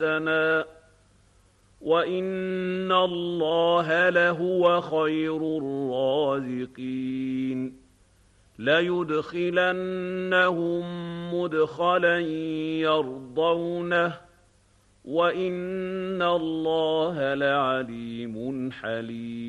حَسَنًا ۚ وَإِنَّ اللَّهَ لَهُوَ خَيْرُ الرَّازِقِينَ لَيُدْخِلَنَّهُم مُّدْخَلًا يَرْضَوْنَهُ ۗ وَإِنَّ اللَّهَ لَعَلِيمٌ حَلِيمٌ